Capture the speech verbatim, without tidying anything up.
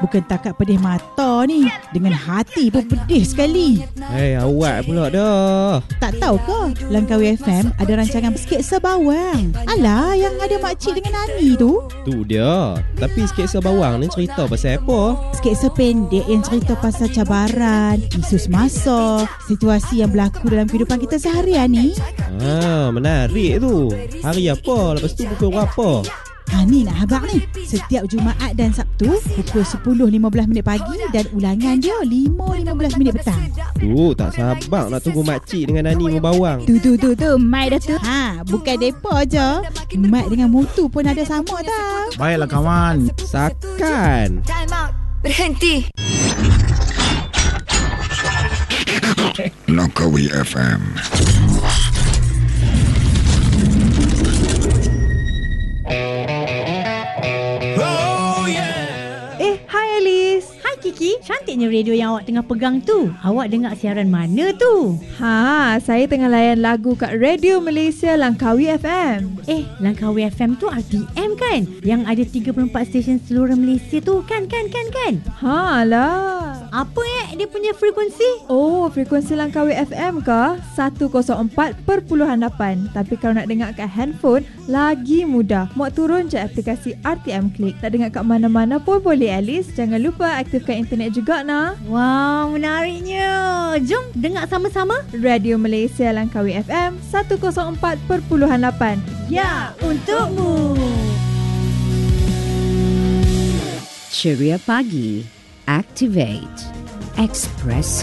Bukan takat pedih mata ni, dengan hati pun pedih sekali. Hei, awak pula dah. Tak tahu ke Langkawi F M ada rancangan sketsa bawang? Alah, yang ada makcik dengan Ani tu. Tu dia. Tapi sketsa bawang ni cerita pasal apa? Sketsa pendek yang cerita pasal cabaran, isu semasa, situasi yang berlaku dalam kehidupan kita seharian ni. Ah, menarik tu. Hari apa? Lepas tu pukul berapa? Ha, ni nak habaq ni. Setiap Jumaat dan Sabtu pukul sepuluh lima belas minit pagi dan ulangan dia lima lima belas minit petang. Tu, tak sabar nak tunggu makcik dengan Nani membawang. Tu tu tu tu, Mai dah tu. Ha, bukan depa je. Mat dengan Mutu pun ada sama tau. Baiklah kawan. Sakan. Time out. Berhenti. Langkawi F M. Eh, hai Alice. Hai Kiki. Cantiknya radio yang awak tengah pegang tu. Awak dengar siaran mana tu? Ha, saya tengah layan lagu kat Radio Malaysia Langkawi F M. Eh, Langkawi F M tu R T M kan? Yang ada tiga puluh empat stesen seluruh Malaysia tu kan kan kan kan? Ha lah. Apa eh dia punya frekuensi? Oh, frekuensi Langkawi F M ke? seratus empat perpuluhan lapan. Tapi kalau nak dengar kat handphone, lagi mudah. Mau turun je aplikasi R T M Click. Tak dengar kat mana-mana pun boleh Alice. Jangan lupa aktifkan internet juga nah. Wow, menariknya. Jom dengar sama-sama. Radio Malaysia Langkawi F M seratus empat perpuluhan lapan. Ya, untukmu. Ceria Pagi. Activate. Express.